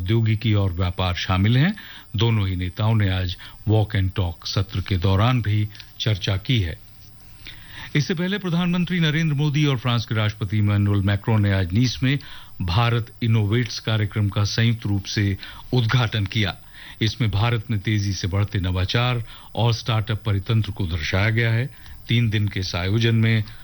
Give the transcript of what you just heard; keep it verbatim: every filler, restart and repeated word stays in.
प्रौद्योगिकी और व्यापार शामिल हैं। दोनों ही नेताओं ने आज वॉक एंड टॉक सत्र के दौरान भी चर्चा की है। इससे पहले प्रधानमंत्री नरेंद्र मोदी और फ्रांस के राष्ट्रपति इमैनुअल मैक्रों ने आज नीस में भारत इनोवेट्स कार्यक्रम का संयुक्त रूप से उद्घाटन किया। इसमें भारत में तेजी से बढ़ते नवाचार और स्टार्टअप परितंत्र को दर्शाया गया है। तीन दिन के इस आयोजन में